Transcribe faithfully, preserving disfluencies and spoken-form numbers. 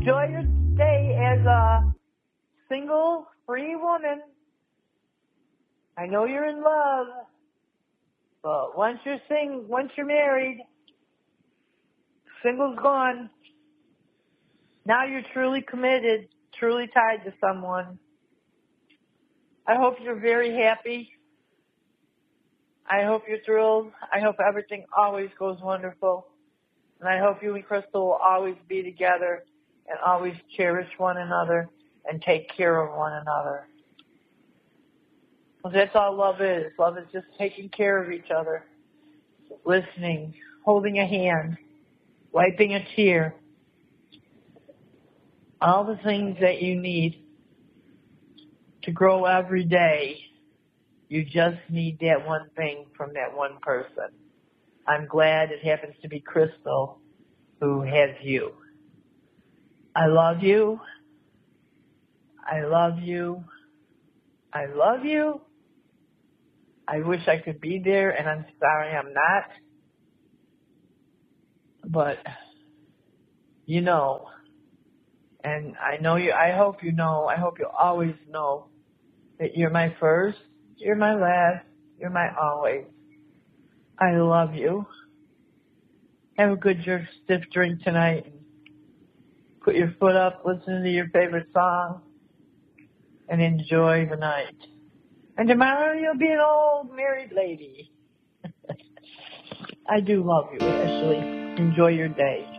enjoy your day as a single, free woman. I know you're in love, but once you're sing, once you're married, single's gone. Now you're truly committed, truly tied to someone. I hope you're very happy. I hope you're thrilled. I hope everything always goes wonderful. And I hope you and Crystal will always be together and always cherish one another and take care of one another. Well, that's all love is. Love is just taking care of each other, listening, holding a hand, wiping a tear. All the things that you need to grow every day. You just need that one thing from that one person. I'm glad it happens to be Crystal who has you. I love you. I love you. I love you. I wish I could be there, and I'm sorry I'm not. But, you know, and I know you, I hope you know, I hope you'll always know that you're my first, you're my last, you're my always. I love you. Have a good stiff drink tonight. Put your foot up, listen to your favorite song, and enjoy the night. And tomorrow you'll be an old married lady. I do love you, Ashley. Enjoy your day.